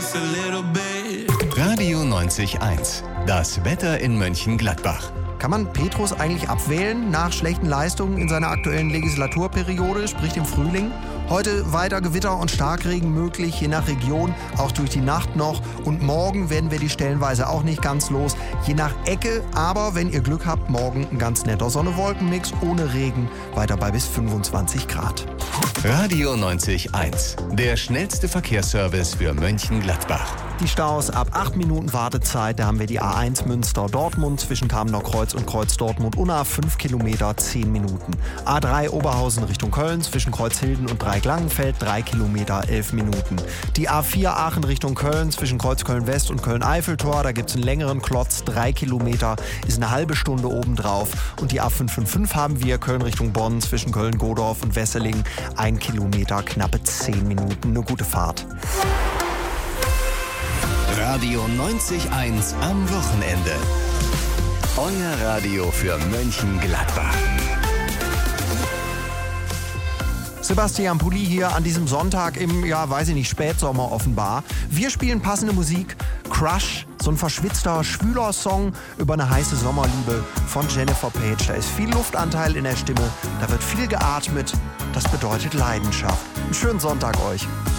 just a little bit. Radio 90.1. Das Wetter in Mönchengladbach. Kann man Petrus eigentlich abwählen nach schlechten Leistungen in seiner aktuellen Legislaturperiode, sprich dem Frühling? Heute weiter Gewitter und Starkregen möglich, je nach Region, auch durch die Nacht noch. Und morgen werden wir die stellenweise auch nicht ganz los, je nach Ecke. Aber wenn ihr Glück habt, morgen ein ganz netter Sonne-Wolken-Mix ohne Regen, weiter bei bis 25 Grad. Radio 90.1. Der schnellste Verkehrsservice für Mönchengladbach. Die Staus ab 8 Minuten Wartezeit. Da haben wir die A1 Münster-Dortmund zwischen Kamener Kreuz und Kreuz Dortmund. Unna 5 Kilometer, 10 Minuten. A3 Oberhausen Richtung Köln zwischen Kreuzhilden und Dreiecklangenfeld 3 Kilometer, 11 Minuten. Die A4 Aachen Richtung Köln zwischen Kreuz Köln-West und Köln-Eiffeltor. Da gibt es einen längeren Klotz, 3 Kilometer, ist eine halbe Stunde obendrauf. Und die A555 haben wir Köln Richtung Bonn zwischen Köln-Godorf und Wesseling. 1 Kilometer, knappe 10 Minuten. Eine gute Fahrt. Radio 90.1 am Wochenende. Euer Radio für Mönchengladbach. Sebastian Pulli hier an diesem Sonntag im, Spätsommer offenbar. Wir spielen passende Musik. Crush, so ein verschwitzter, schwüler Song über eine heiße Sommerliebe von Jennifer Page. Da ist viel Luftanteil in der Stimme, da wird viel geatmet. Das bedeutet Leidenschaft. Einen schönen Sonntag euch.